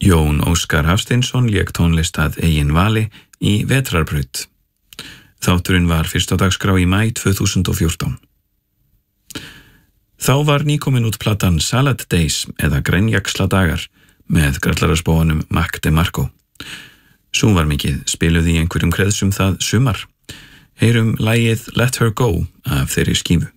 Jón Óskar Hafsteinsson lék tónlist að eigin vali í Vetrarbraut. Þátturinn var fyrst á dagskrá í maí 2014. Þá var nýkomin út platan Salad Days eða Grænjaxla dagar með grallaraspóanum Mac DeMarco. Sú var mikið spiluð í einhverjum kreðsum það sumar. Heyrum lagið Let Her Go af þeirri skífu.